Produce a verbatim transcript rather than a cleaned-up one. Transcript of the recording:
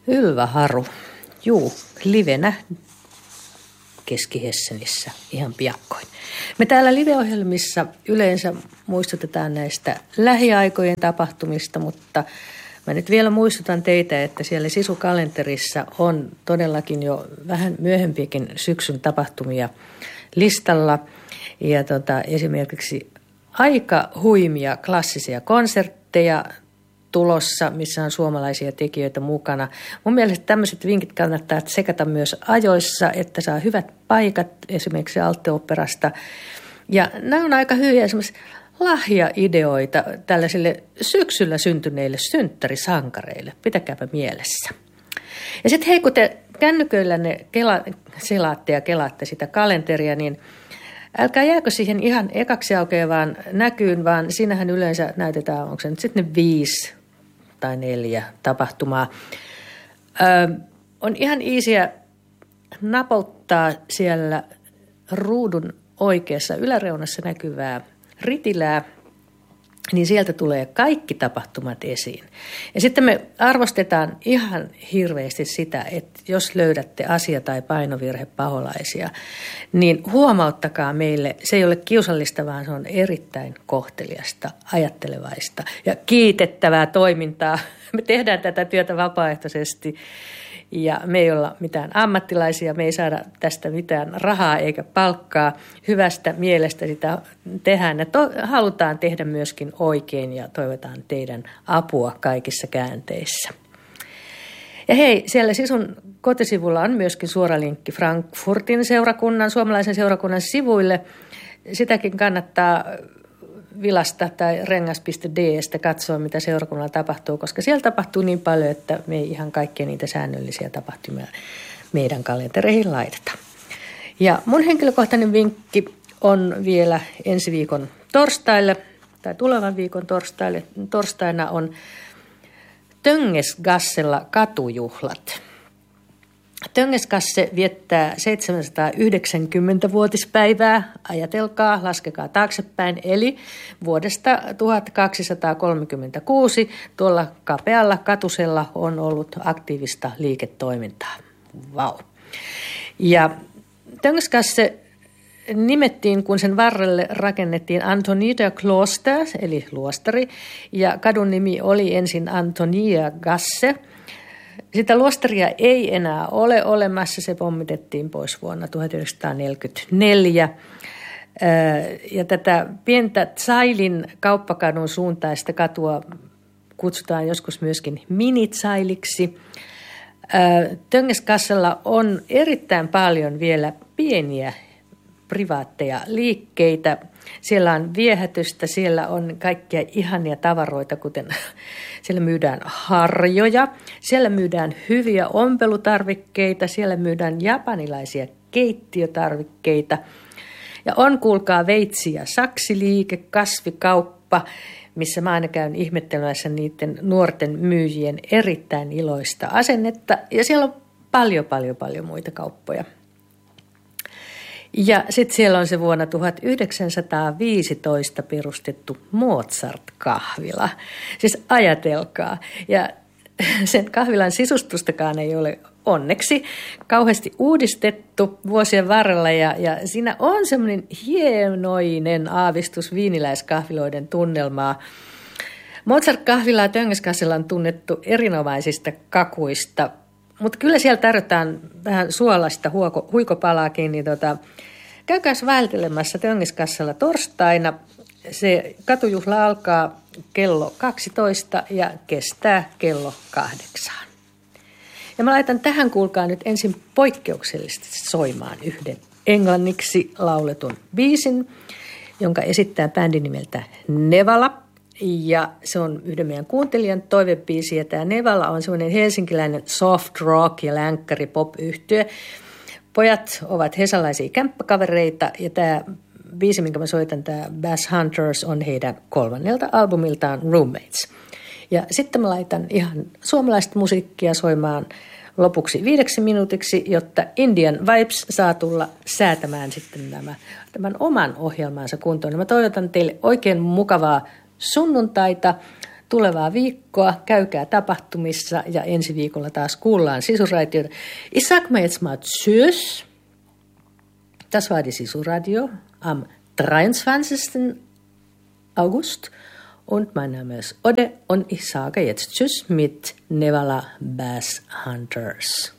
Ylva Haru, juu, livenä Keski-Hessenissä ihan piakkoin. Me täällä live-ohjelmissa yleensä muistutetaan näistä lähiaikojen tapahtumista, mutta mä nyt vielä muistutan teitä, että siellä Sisu-kalenterissa on todellakin jo vähän myöhempiäkin syksyn tapahtumia listalla. Ja tota, esimerkiksi aika huimia klassisia konsertteja tulossa, missä on suomalaisia tekijöitä mukana. Mun mielestä tämmöiset vinkit kannattaa tsekata myös ajoissa, että saa hyvät paikat esimerkiksi Alte-operasta. Ja nämä on aika hyviä semmoisia lahjaideoita tällaisille syksyllä syntyneille synttärisankareille. Pitäkääpä mielessä. Ja sitten hei, kun te kännyköillänne kela, selaatte ja kelaatte sitä kalenteria, niin älkää jääkö siihen ihan ekaksi aukeavaan näkyyn, vaan siinähän yleensä näytetään, onko se nyt sitten viisi tai neljä tapahtumaa. Ö, on ihan easyä napauttaa siellä ruudun oikeassa yläreunassa näkyvää ritilää, niin sieltä tulee kaikki tapahtumat esiin. Ja sitten me arvostetaan ihan hirveästi sitä, että jos löydätte asia- tai painovirhepaholaisia, niin huomauttakaa meille. Se ei ole kiusallista, vaan se on erittäin kohteliasta, ajattelevaista ja kiitettävää toimintaa. Me tehdään tätä työtä vapaaehtoisesti ja me ei olla mitään ammattilaisia, me ei saada tästä mitään rahaa eikä palkkaa. Hyvästä mielestä sitä tehdään ja to- halutaan tehdä myöskin oikein ja toivotaan teidän apua kaikissa käänteissä. Ja hei, siellä Sisun kotisivulla on myöskin suora linkki Frankfurtin seurakunnan, suomalaisen seurakunnan sivuille. Sitäkin kannattaa vilasta tai rengas piste d:stä katsoa, mitä seurakunnalla tapahtuu, koska siellä tapahtuu niin paljon, että me ei ihan kaikkia niitä säännöllisiä tapahtumia meidän kalentereihin laiteta. Ja mun henkilökohtainen vinkki on vielä ensi viikon torstaille, tai tulevan viikon torstaille. Torstaina on Töngäsgassella katujuhlat. Töngäsgasse viettää seitsemänsataayhdeksänkymmentä-vuotispäivää. Ajatelkaa, laskekaa taaksepäin. Eli vuodesta tuhatkaksisataakolmekymmentäkuusi tuolla kapealla katusella on ollut aktiivista liiketoimintaa. Vau. Wow. Ja Töngäsgasse nimettiin, kun sen varrelle rakennettiin Antonia Kloster, eli luostari, ja kadun nimi oli ensin Antonia Gasse. Sitä luostaria ei enää ole olemassa, se pommitettiin pois vuonna tuhatyhdeksänsataaneljäkymmentäneljä. Ja tätä pientä Zailin kauppakadun suuntaista katua kutsutaan joskus myöskin mini-Zailiksi. Töngäsgassella on erittäin paljon vielä pieniä privaatteja liikkeitä. Siellä on viehätystä, siellä on kaikkia ihania tavaroita, kuten siellä myydään harjoja, siellä myydään hyviä ompelutarvikkeita, siellä myydään japanilaisia keittiötarvikkeita. Ja on, kuulkaa, veitsi- ja saksiliike, kasvikauppa, missä mä aina käyn ihmettelemässä niiden nuorten myyjien erittäin iloista asennetta. Ja siellä on paljon, paljon, paljon muita kauppoja. Ja sitten siellä on se vuonna tuhatyhdeksänsataaviisitoista perustettu Mozart-kahvila. Siis ajatelkaa. Ja sen kahvilan sisustustakaan ei ole onneksi kauheasti uudistettu vuosien varrella. Ja, ja siinä on semmoinen hienoinen aavistus viiniläiskahviloiden tunnelmaa. Mozart-kahvilaa Töngäsgassella on tunnettu erinomaisista kakuista. Mutta kyllä siellä tarjotaan vähän suolaista huoko, huikopalaakin, niin tota, käykääs vältelemässä Töngäsgassella torstaina. Se katujuhla alkaa kello kaksitoista ja kestää kello kahdeksaan. Ja mä laitan tähän, kuulkaa, nyt ensin poikkeuksellisesti soimaan yhden englanniksi lauletun biisin, jonka esittää bändi nimeltä Nevala. Ja se on yhden meidän kuuntelijan toivebiisi, ja tämä Nevala on semmoinen helsinkiläinen soft rock ja länkkäri pop-yhtye. Pojat ovat hesalaisia kämppäkavereita, ja tämä biisi, minkä mä soitan, tämä Bass Hunters, on heidän kolmannelta albumiltaan Roommates. Ja sitten mä laitan ihan suomalaista musiikkia soimaan lopuksi viideksi minuutiksi, jotta Indian Vibes saa tulla säätämään sitten nämä, tämän oman ohjelmansa kuntoon. Ja mä toivotan teille oikein mukavaa sunnuntaita. tulevaa viikkoa. Käykää tapahtumissa ja ensi viikolla taas kuullaan Sisuraitiota. Ich sag mal jetzt mal tschüss. Das war die Sisuradio am dreiundzwanzigsten August. Und mein Name ist Ode und ich sage jetzt tschüss mit Nevala Bass Hunters.